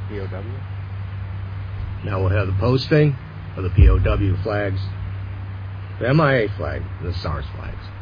POW? Now we'll have the posting of the POW flags, the MIA flag, and the SARS flags.